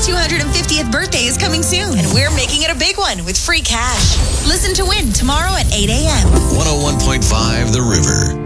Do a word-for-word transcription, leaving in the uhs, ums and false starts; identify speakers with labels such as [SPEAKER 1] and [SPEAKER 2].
[SPEAKER 1] two hundred fiftieth birthday is coming soon, and we're making it a big one with free cash. Listen to Win tomorrow at eight a.m.
[SPEAKER 2] one oh one point five The River.